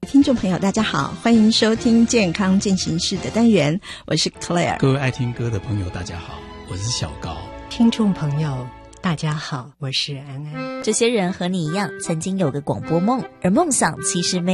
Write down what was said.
听众朋友大家好，欢迎收听健康进行式的单元，我是 Claire。 各位爱听歌的朋友大家好，我是小高。 听众朋友大家好，我是安安。 这些人和你一样曾经有个广播梦，而梦想其实没